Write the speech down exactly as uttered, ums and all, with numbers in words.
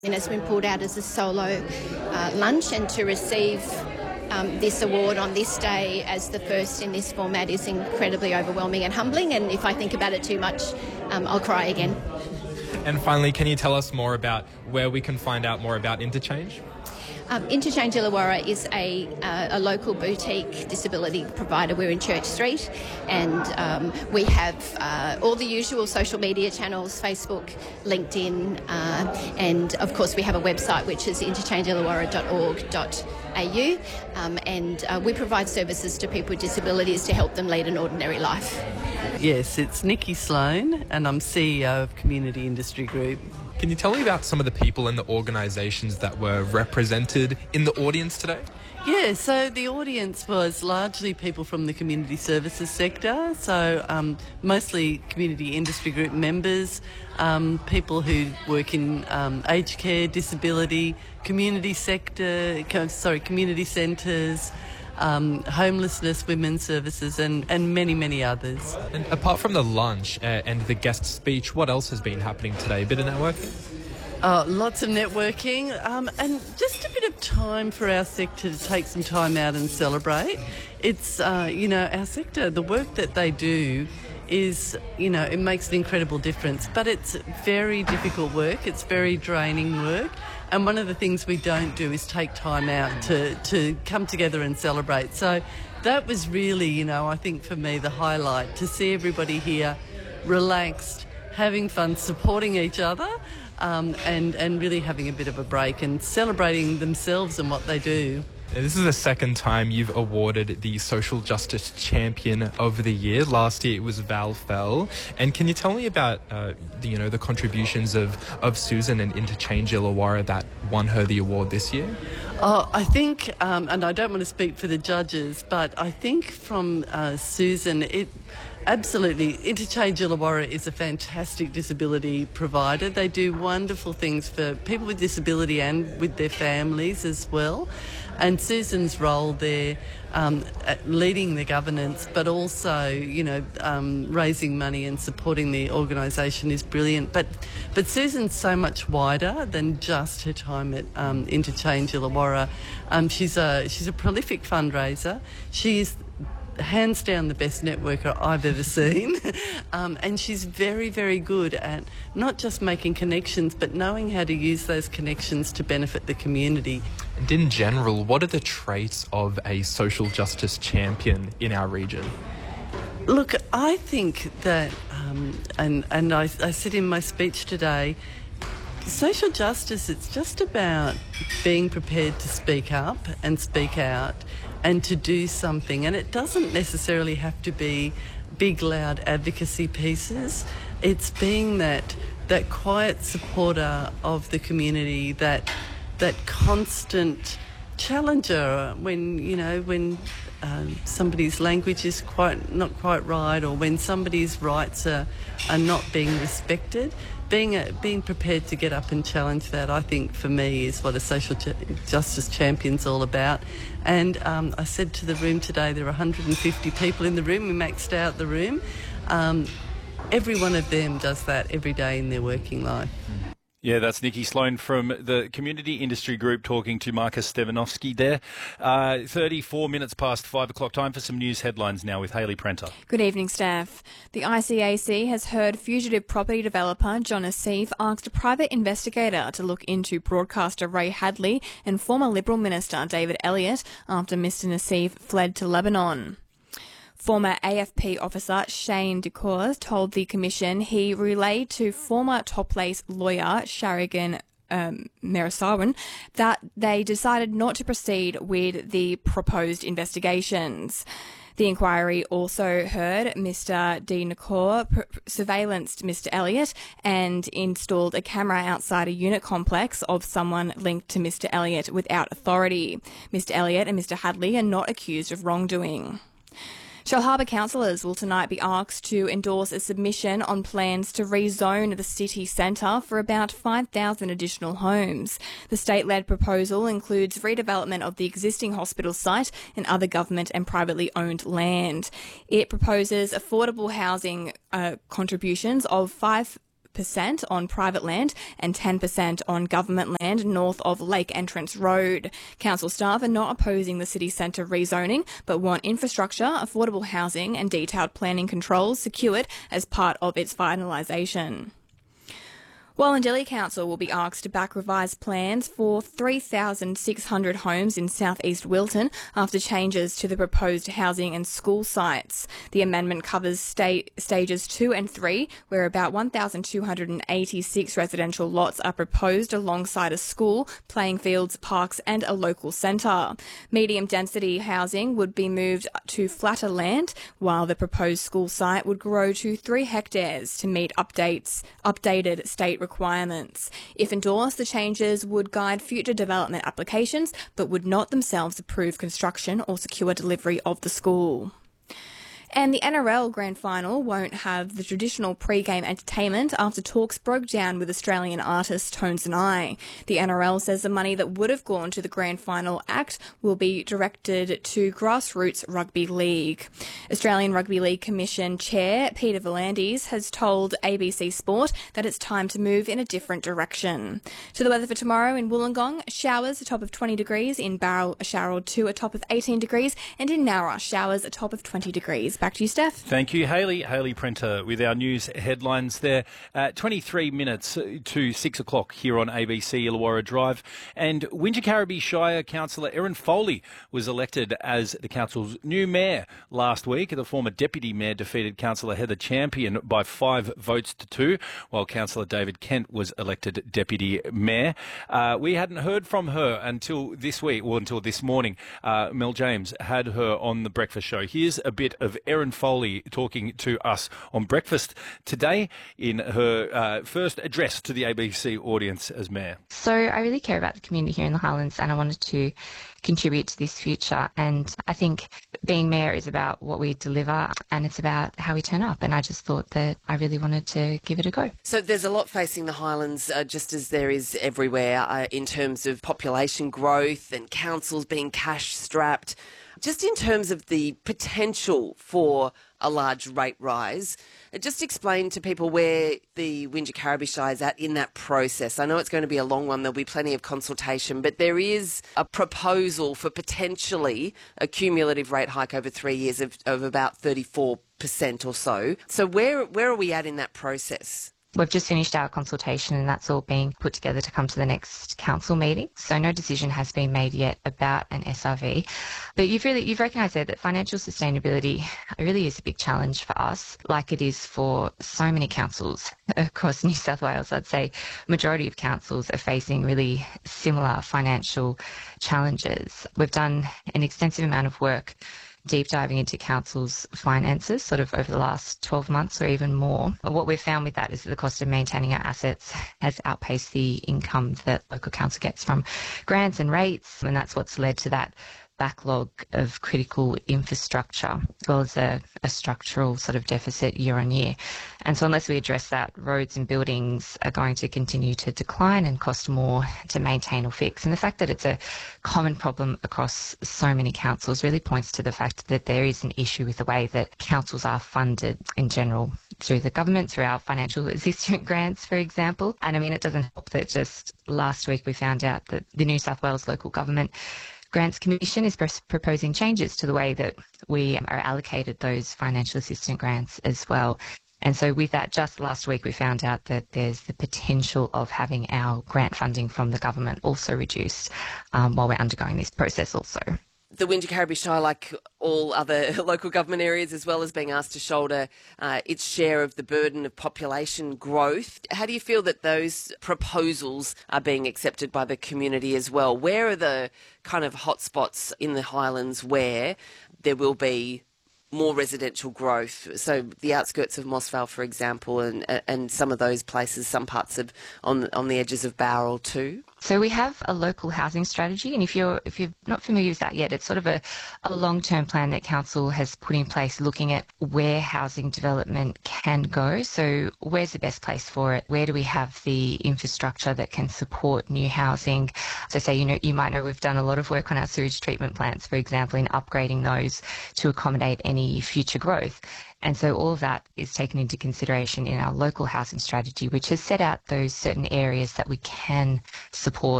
And it's been pulled out as a solo uh, lunch, and to receive um, this award on this day as the first in this format is incredibly overwhelming and humbling, and if I think about it too much, um, I'll cry again. And finally, can you tell us more about where we can find out more about Interchange? Um, Interchange Illawarra is a, uh, a local boutique disability provider. We're in Church Street, and um, we have uh, all the usual social media channels, Facebook, LinkedIn, uh, and of course we have a website which is interchange illawarra dot org dot a u, um, and uh, we provide services to people with disabilities to help them lead an ordinary life. Yes, it's Nikki Sloan, and I'm C E O of Community Industry Group. Can you tell me about some of the people and the organisations that were represented in the audience today? Yeah, so the audience was largely people from the community services sector, so um, mostly Community Industry Group members, um, people who work in um, aged care, disability, community sector, sorry, community centres, Um, homelessness, women's services, and, and many, many others. And apart from the lunch uh, and the guest speech, what else has been happening today? A bit of networking? Oh, lots of networking, um, and just a bit of time for our sector to take some time out and celebrate. It's, uh, you know, our sector, the work that they do is, you know, it makes an incredible difference, but it's very difficult work, it's very draining work. And one of the things we don't do is take time out to, to come together and celebrate. So that was really, you know, I think for me the highlight, to see everybody here relaxed, having fun, supporting each other, um, and, and really having a bit of a break and celebrating themselves and what they do. This is the second time you've awarded the Social Justice Champion of the Year. Last year it was Val Fell. And can you tell me about, uh, the, you know, the contributions of, of Susan and Interchange Illawarra that won her the award this year? Oh, I think, um, and I don't want to speak for the judges, but I think from uh, Susan, it absolutely, Interchange Illawarra is a fantastic disability provider. They do wonderful things for people with disability and with their families as well. And Susan's role there, um, leading the governance, but also, you know, um, raising money and supporting the organisation is brilliant. But but Susan's so much wider than just her time at um, Interchange Illawarra. Um, she's a she's a prolific fundraiser. She's hands down the best networker I've ever seen, um, and she's very, very good at not just making connections, but knowing how to use those connections to benefit the community. And in general, what are the traits of a social justice champion in our region? Look, I think that, um, and, and I, I said in my speech today, social justice, it's just about being prepared to speak up and speak out and to do something. And it doesn't necessarily have to be big, loud advocacy pieces. It's being that that quiet supporter of the community, that that constant challenger when, you know, when um, somebody's language is quite not quite right, or when somebody's rights are, are not being respected. Being a, being prepared to get up and challenge that, I think, for me, is what a social ju- justice champion's all about. And um, I said to the room today, there are one hundred fifty people in the room. We maxed out the room. Um, every one of them does that every day in their working life. Yeah, that's Nikki Sloan from the Community Industry Group talking to Marcus Stevanovsky there. Uh, thirty-four minutes past five o'clock. Time for some news headlines now with Hayley Prenter. Good evening, staff. The I C A C has heard fugitive property developer John Asif asked a private investigator to look into broadcaster Ray Hadley and former Liberal Minister David Elliott after Mister Nassif fled to Lebanon. Former A F P officer Shane Ducours told the Commission he relayed to former Top Place lawyer Sharigan um, Merasawan that they decided not to proceed with the proposed investigations. The inquiry also heard Mister D. Nakor pr- surveillanced Mister Elliott and installed a camera outside a unit complex of someone linked to Mister Elliott without authority. Mister Elliott and Mister Hadley are not accused of wrongdoing. Shellharbour councillors will tonight be asked to endorse a submission on plans to rezone the city centre for about five thousand additional homes. The state-led proposal includes redevelopment of the existing hospital site and other government and privately owned land. It proposes affordable housing uh, contributions of five percent on private land and ten percent on government land north of Lake Entrance Road. Council staff are not opposing the city centre rezoning, but want infrastructure, affordable housing and detailed planning controls secured as part of its finalisation. Wallumbilla Council will be asked to back revised plans for three thousand six hundred homes in southeast Wilton after changes to the proposed housing and school sites. The amendment covers sta- stages two and three, where about one thousand two hundred eighty-six residential lots are proposed alongside a school, playing fields, parks and a local centre. Medium density housing would be moved to flatter land, while the proposed school site would grow to three hectares to meet updates, updated state requirements. If endorsed, the changes would guide future development applications, but would not themselves approve construction or secure delivery of the school. And the N R L Grand Final won't have the traditional pre-game entertainment after talks broke down with Australian artist Tones and I. The N R L says the money that would have gone to the Grand Final act will be directed to Grassroots Rugby League. Australian Rugby League Commission Chair Peter V'landys has told A B C Sport that it's time to move in a different direction. To the weather for tomorrow in Wollongong, showers a top of twenty degrees, in Bowral a shower or two a top of eighteen degrees, and in Nowra showers a top of twenty degrees. Back to you, Steph. Thank you, Hayley. Hayley Prenter with our news headlines there. Uh, twenty-three minutes to six o'clock here on A B C Illawarra Drive. And Wingecarribee Shire Councillor Erin Foley was elected as the council's new mayor last week. The former deputy mayor defeated Councillor Heather Champion by five votes to two, while Councillor David Kent was elected deputy mayor. Uh, we hadn't heard from her until this week, or until this morning. Uh, Mel James had her on the breakfast show. Here's a bit of Erin Foley talking to us on breakfast today in her uh, first address to the A B C audience as mayor. So I really care about the community here in the Highlands, and I wanted to contribute to this future. And I think being mayor is about what we deliver, and it's about how we turn up. And I just thought that I really wanted to give it a go. So there's a lot facing the Highlands, uh, just as there is everywhere, uh, in terms of population growth and councils being cash strapped. Just in terms of the potential for a large rate rise, just explain to people where the Wingecarribee Shire is at in that process. I know it's going to be a long one. There'll be plenty of consultation, but there is a proposal for potentially a cumulative rate hike over three years of, of about thirty-four percent or so. So where where are we at in that process? We've just finished our consultation and that's all being put together to come to the next council meeting. So no decision has been made yet about an S R V. But you've really, you've recognised there that financial sustainability really is a big challenge for us, like it is for so many councils across New South Wales. I'd say majority of councils are facing really similar financial challenges. We've done an extensive amount of work deep diving into councils' finances sort of over the last twelve months or even more. But what we've found with that is that the cost of maintaining our assets has outpaced the income that local council gets from grants and rates, and that's what's led to that backlog of critical infrastructure, as well as a, a structural sort of deficit year on year. And so unless we address that, roads and buildings are going to continue to decline and cost more to maintain or fix. And the fact that it's a common problem across so many councils really points to the fact that there is an issue with the way that councils are funded in general through the government, through our financial assistance grants, for example. And I mean, it doesn't help that just last week we found out that the New South Wales Local Government Grants Commission is proposing changes to the way that we are allocated those financial assistance grants as well. And so with that, just last week we found out that there's the potential of having our grant funding from the government also reduced um, while we're undergoing this process also. The Wingecarribee Shire, like all other local government areas, as well as being asked to shoulder uh, its share of the burden of population growth. How do you feel that those proposals are being accepted by the community as well? Where are the kind of hotspots in the Highlands where there will be more residential growth? So the outskirts of Mossvale, for example, and and some of those places, some parts of on on the edges of Bowral too. So we have a local housing strategy, and if you're if you're not familiar with that yet, it's sort of a, a long-term plan that council has put in place, looking at where housing development can go. So where's the best place for it? Where do we have the infrastructure that can support new housing? So say, you know, you might know we've done a lot of work on our sewage treatment plants, for example, in upgrading those to accommodate any future growth. And so all of that is taken into consideration in our local housing strategy, which has set out those certain areas that we can support